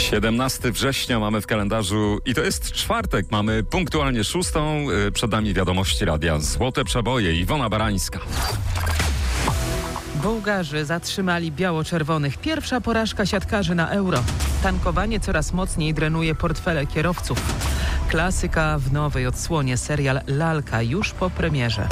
17 września mamy w kalendarzu i to jest czwartek. Mamy punktualnie 6. Przed nami wiadomości radia Złote Przeboje. Iwona Barańska. Bułgarzy zatrzymali biało-czerwonych. Pierwsza porażka siatkarzy na Euro. Tankowanie coraz mocniej drenuje portfele kierowców. Klasyka w nowej odsłonie. Serial Lalka już po premierze.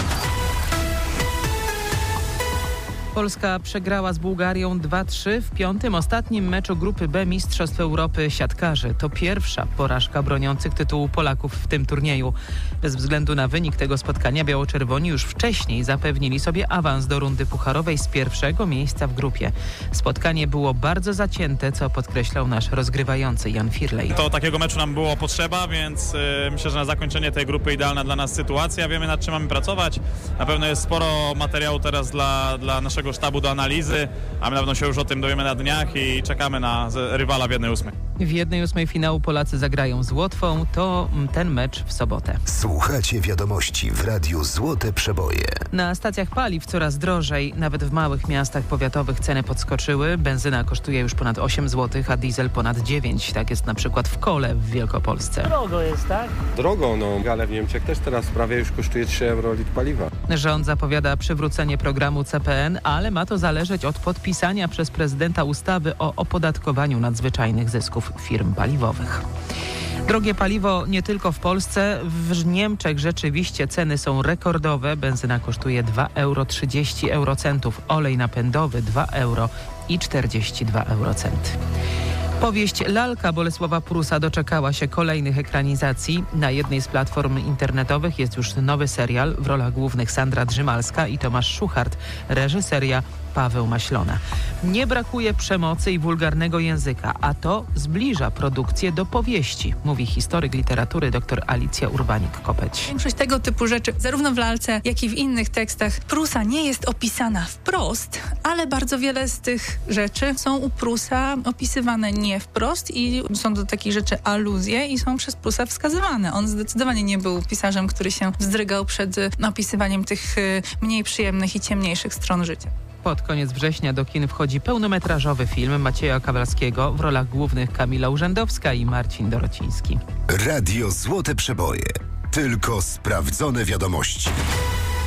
Polska przegrała z Bułgarią 2-3 w piątym, ostatnim meczu grupy B Mistrzostw Europy siatkarzy. To pierwsza porażka broniących tytułu Polaków w tym turnieju. Bez względu na wynik tego spotkania biało-czerwoni już wcześniej zapewnili sobie awans do rundy pucharowej z pierwszego miejsca w grupie. Spotkanie było bardzo zacięte, co podkreślał nasz rozgrywający Jan Firlej. To takiego meczu nam było potrzeba, więc myślę, że na zakończenie tej grupy idealna dla nas sytuacja. Wiemy, nad czym mamy pracować. Na pewno jest sporo materiału teraz dla naszego sztabu do analizy, a my na pewno się już o tym dowiemy na dniach i czekamy na rywala w 1/8. W 1/8 finału Polacy zagrają z Łotwą. To ten mecz w sobotę. Słuchacie wiadomości w Radiu Złote Przeboje. Na stacjach paliw coraz drożej. Nawet w małych miastach powiatowych ceny podskoczyły. Benzyna kosztuje już ponad 8 zł, a diesel ponad 9. Tak jest na przykład w Kole w Wielkopolsce. Drogo jest, tak? Drogo, ale w Niemczech też teraz prawie już kosztuje 3 euro litr paliwa. Rząd zapowiada przywrócenie programu CPN, ale ma to zależeć od podpisania przez prezydenta ustawy o opodatkowaniu nadzwyczajnych zysków firm paliwowych. Drogie paliwo nie tylko w Polsce. W Niemczech rzeczywiście ceny są rekordowe. Benzyna kosztuje 2,30 euro, olej napędowy 2,42 euro. Powieść Lalka Bolesława Prusa doczekała się kolejnych ekranizacji. Na jednej z platform internetowych jest już nowy serial. W rolach głównych Sandra Drzymalska i Tomasz Szuchart. Reżyseria Paweł Maślona. Nie brakuje przemocy i wulgarnego języka, a to zbliża produkcję do powieści, mówi historyk literatury dr Alicja Urbanik-Kopeć. Większość tego typu rzeczy, zarówno w Lalce, jak i w innych tekstach Prusa nie jest opisana wprost, ale bardzo wiele z tych rzeczy są u Prusa opisywane nie wprost i są do takich rzeczy aluzje i są przez Prusa wskazywane. On zdecydowanie nie był pisarzem, który się wzdrygał przed opisywaniem tych mniej przyjemnych i ciemniejszych stron życia. Pod koniec września do kin wchodzi pełnometrażowy film Macieja Kawalskiego, w rolach głównych Kamila Urzędowska i Marcin Dorociński. Radio Złote Przeboje. Tylko sprawdzone wiadomości.